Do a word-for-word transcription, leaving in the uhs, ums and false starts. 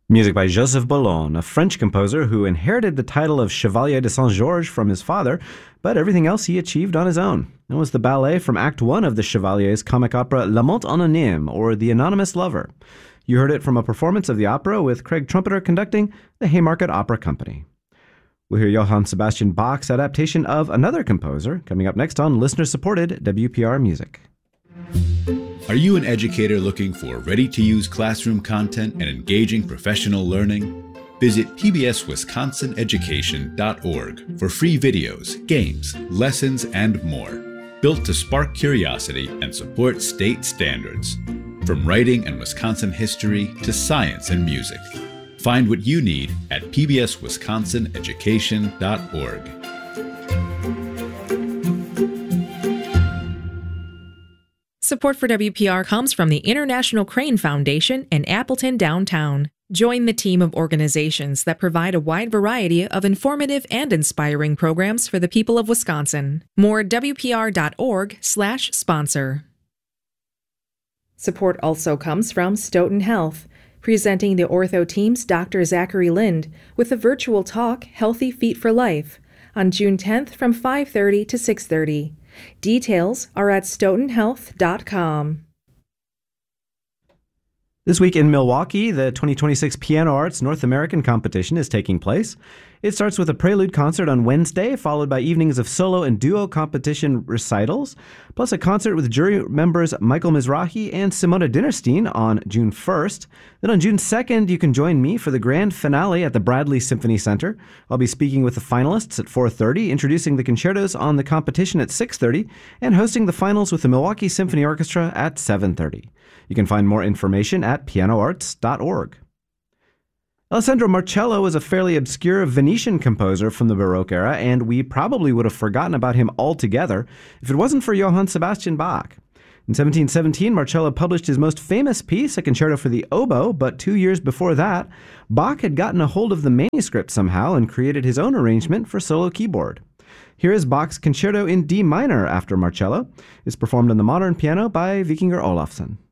Music by Joseph Boulogne, a French composer who inherited the title of Chevalier de Saint-Georges from his father, but everything else he achieved on his own. It was the ballet from Act One of the Chevalier's comic opera L'Amant Anonyme, or The Anonymous Lover. You heard it from a performance of the opera with Craig Trumpeter conducting the Haymarket Opera Company. We'll hear Johann Sebastian Bach's adaptation of another composer coming up next on listener-supported W P R Music. Are you an educator looking for ready-to-use classroom content and engaging professional learning? Visit P B S Wisconsin Education dot org for free videos, games, lessons, and more. Built to spark curiosity and support state standards. From writing and Wisconsin history to science and music. Find what you need at P B S Wisconsin Education dot org. Support for W P R comes from the International Crane Foundation in Appleton downtown. Join the team of organizations that provide a wide variety of informative and inspiring programs for the people of Wisconsin. More at W P R dot org slash sponsor. Support also comes from Stoughton Health, presenting the Ortho Team's Doctor Zachary Lind with a virtual talk, Healthy Feet for Life, on June tenth from five thirty to six thirty. Details are at stoughton health dot com. This week in Milwaukee, the twenty twenty-six Piano Arts North American Competition is taking place. It starts with a prelude concert on Wednesday, followed by evenings of solo and duo competition recitals, plus a concert with jury members Michael Mizrahi and Simona Dinnerstein on June first. Then on June second, you can join me for the grand finale at the Bradley Symphony Center. I'll be speaking with the finalists at four thirty, introducing the concertos on the competition at six thirty, and hosting the finals with the Milwaukee Symphony Orchestra at seven thirty. You can find more information at piano arts dot org. Alessandro Marcello was a fairly obscure Venetian composer from the Baroque era, and we probably would have forgotten about him altogether if it wasn't for Johann Sebastian Bach. In seventeen seventeen, Marcello published his most famous piece, a concerto for the oboe, but two years before that, Bach had gotten a hold of the manuscript somehow and created his own arrangement for solo keyboard. Here is Bach's Concerto in D minor after Marcello. It's performed on the modern piano by Vikingur Olafsson.